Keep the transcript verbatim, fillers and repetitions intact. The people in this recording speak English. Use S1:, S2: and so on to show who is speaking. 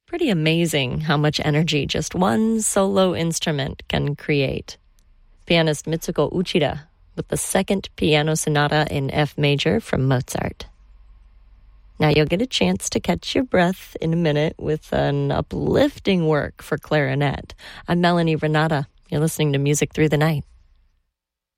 S1: Pretty amazing how much energy just one solo instrument can create. Pianist Mitsuko Uchida with the Second Piano Sonata in F major from Mozart. Now you'll get a chance to catch your breath in a minute with an uplifting work for clarinet. I'm Melanie Renata. You're listening to Music Through the Night.